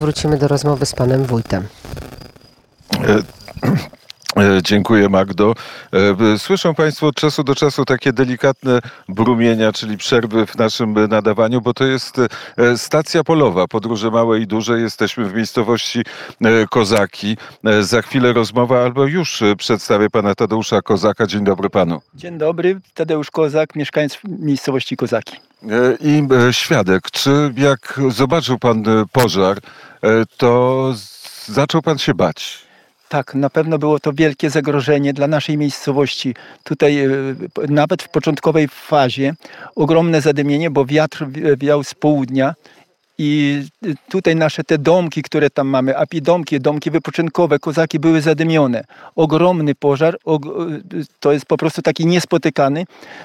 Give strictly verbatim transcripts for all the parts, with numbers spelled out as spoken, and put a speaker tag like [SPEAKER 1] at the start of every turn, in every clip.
[SPEAKER 1] Wrócimy do rozmowy z panem wójtem.
[SPEAKER 2] Dziękuję, Magdo. Słyszą Państwo od czasu do czasu takie delikatne brumienia, czyli przerwy w naszym nadawaniu, bo to jest stacja polowa, Podróże Małe i Duże. Jesteśmy w miejscowości Kozaki. Za chwilę rozmowa, albo już przedstawię pana Tadeusza Kozaka. Dzień dobry panu.
[SPEAKER 3] Dzień dobry, Tadeusz Kozak, mieszkaniec miejscowości Kozaki.
[SPEAKER 2] I świadek, czy jak zobaczył pan pożar, to zaczął pan się bać?
[SPEAKER 3] Tak, na pewno było to wielkie zagrożenie dla naszej miejscowości. Tutaj nawet w początkowej fazie ogromne zadymienie, bo wiatr wiał z południa i tutaj nasze te domki, które tam mamy, apidomki, domki wypoczynkowe, Kozaki były zadymione. Ogromny pożar, to jest po prostu taki niespotykany.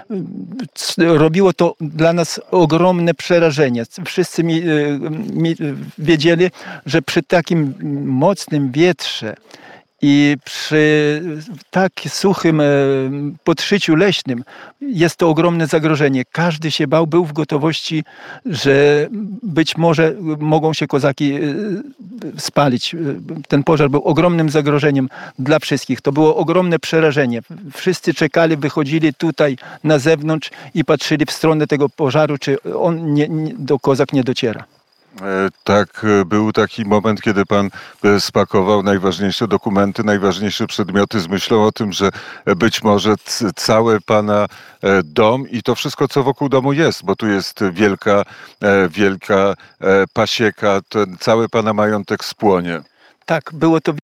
[SPEAKER 3] Robiło to dla nas ogromne przerażenie. Wszyscy mi, mi wiedzieli, że przy takim mocnym wietrze i przy tak suchym podszyciu leśnym jest to ogromne zagrożenie. Każdy się bał, był w gotowości, że być może mogą się Kozaki spalić. Ten pożar był ogromnym zagrożeniem dla wszystkich. To było ogromne przerażenie. Wszyscy czekali, wychodzili tutaj na zewnątrz i patrzyli w stronę tego pożaru, czy on nie, nie, do Kozak nie dociera.
[SPEAKER 2] Tak, był taki moment, kiedy pan spakował najważniejsze dokumenty, najważniejsze przedmioty z myślą o tym, że być może cały pana dom i to wszystko, co wokół domu jest, bo tu jest wielka, wielka pasieka, ten cały pana majątek spłonie.
[SPEAKER 3] Tak, było to w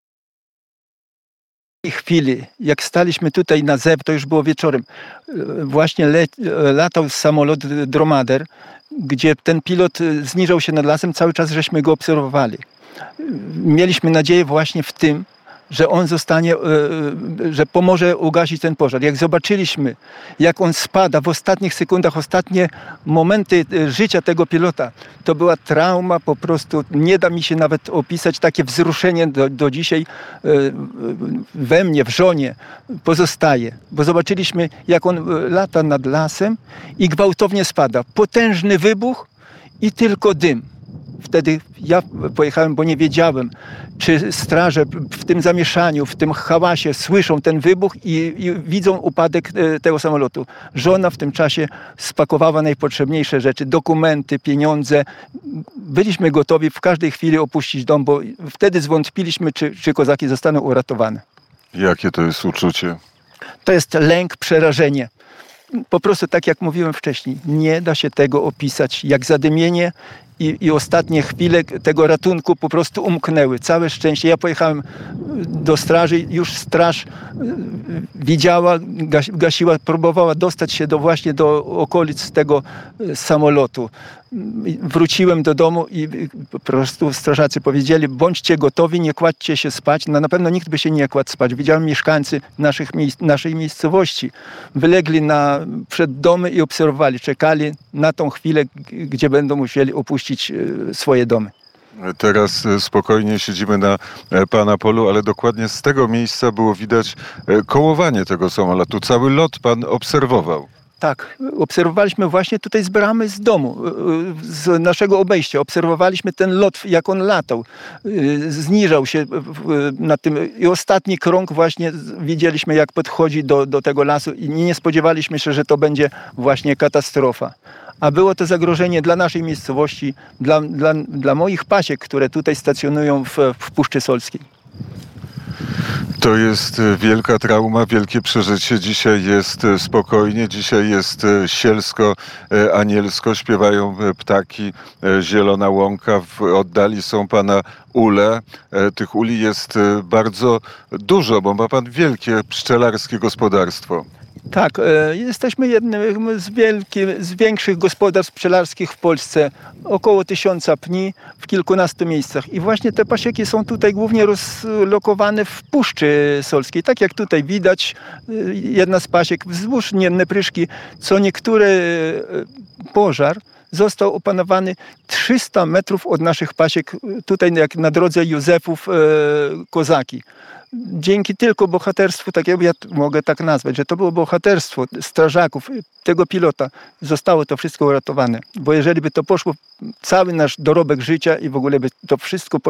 [SPEAKER 3] tej chwili, jak staliśmy tutaj na zewnątrz, to już było wieczorem, właśnie le, latał samolot Dromader, gdzie ten pilot zniżał się nad lasem, cały czas żeśmy go obserwowali. Mieliśmy nadzieję właśnie w tym, że on zostanie, że pomoże ugasić ten pożar. Jak zobaczyliśmy, jak on spada w ostatnich sekundach, ostatnie momenty życia tego pilota, to była trauma po prostu, nie da mi się nawet opisać, takie wzruszenie do, do dzisiaj we mnie, w żonie pozostaje. Bo zobaczyliśmy, jak on lata nad lasem i gwałtownie spada. Potężny wybuch i tylko dym. Wtedy ja pojechałem, bo nie wiedziałem, czy straże w tym zamieszaniu, w tym hałasie słyszą ten wybuch i, i widzą upadek tego samolotu. Żona w tym czasie spakowała najpotrzebniejsze rzeczy, dokumenty, pieniądze. Byliśmy gotowi w każdej chwili opuścić dom, bo wtedy zwątpiliśmy, czy, czy Kozaki zostaną uratowane.
[SPEAKER 2] Jakie to jest uczucie?
[SPEAKER 3] To jest lęk, przerażenie. Po prostu tak jak mówiłem wcześniej, nie da się tego opisać, jak zadymienie i, i ostatnie chwile tego ratunku po prostu umknęły. Całe szczęście. Ja pojechałem do straży, już straż widziała, gasiła, próbowała dostać się do, właśnie do okolic tego samolotu. Wróciłem do domu i po prostu strażacy powiedzieli, bądźcie gotowi, nie kładźcie się spać. No, na pewno nikt by się nie kładł spać. Widziałem mieszkańcy naszych miejsc, naszej miejscowości. Wylegli na, przed domy i obserwowali, czekali na tą chwilę, gdzie będą musieli opuścić swoje domy.
[SPEAKER 2] Teraz spokojnie siedzimy na pana polu, ale dokładnie z tego miejsca było widać kołowanie tego samolotu. Cały lot pan obserwował.
[SPEAKER 3] Tak, obserwowaliśmy właśnie tutaj z bramy z domu, z naszego obejścia. Obserwowaliśmy ten lot, jak on latał, zniżał się na tym. I ostatni krąg właśnie widzieliśmy, jak podchodzi do, do tego lasu i nie spodziewaliśmy się, że to będzie właśnie katastrofa. A było to zagrożenie dla naszej miejscowości, dla, dla, dla moich pasiek, które tutaj stacjonują w, w Puszczy Solskiej.
[SPEAKER 2] To jest wielka trauma, wielkie przeżycie. Dzisiaj jest spokojnie, dzisiaj jest sielsko, anielsko. Śpiewają ptaki, zielona łąka. W oddali są pana ule. Tych uli jest bardzo dużo, bo ma pan wielkie pszczelarskie gospodarstwo.
[SPEAKER 3] Tak, jesteśmy jednym z, wielkich, z większych gospodarstw pszczelarskich w Polsce. Około tysiąca pni w kilkunastu miejscach. I właśnie te pasieki są tutaj głównie rozlokowane w Puszczy Solskiej. Tak jak tutaj widać, jedna z pasiek wzdłuż Nepryszki, co niektóry pożar został opanowany trzysta metrów od naszych pasiek, tutaj jak na drodze Józefów e, Kozaki. Dzięki tylko bohaterstwu, tak ja mogę tak nazwać, że to było bohaterstwo strażaków, tego pilota, zostało to wszystko uratowane. Bo jeżeli by to poszło, cały nasz dorobek życia i w ogóle by to wszystko